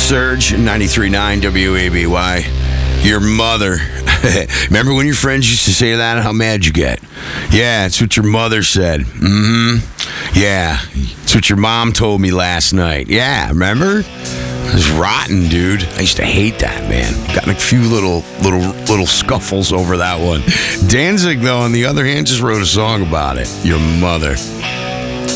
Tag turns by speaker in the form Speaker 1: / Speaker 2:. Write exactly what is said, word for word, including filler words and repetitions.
Speaker 1: Surge, ninety-three point nine W A B Y. Your mother. Remember when your friends used to say that? How mad you get? Yeah, it's what your mother said. Mm-hmm. Yeah, it's what your mom told me last night. Yeah, remember? It was rotten, dude. I used to hate that, man. Got in a few little, little, little scuffles over that one. Danzig, though, on the other hand, just wrote a song about it. Your mother.